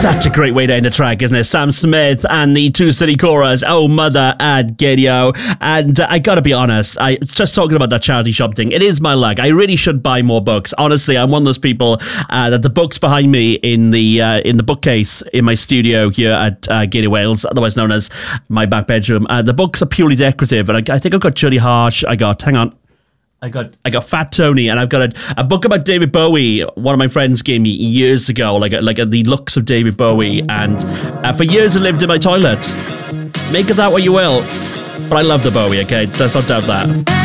Such a great way to end a track, isn't it? Sam Smith and the Two City Chorus, Oh Mother and Gadio. And I gotta be honest, just talking about that charity shop thing, it is my luck. I really should buy more books. Honestly, I'm one of those people that the books behind me in the bookcase in my studio here at Gateway Wales, otherwise known as my back bedroom, the books are purely decorative. And I think I've got Judy Harsh, I got Fat Tony, and I've got a book about David Bowie. One of my friends gave me years ago, like the looks of David Bowie, and for years it lived in my toilet. Make of that what you will, but I love the Bowie. Okay, let's not doubt that.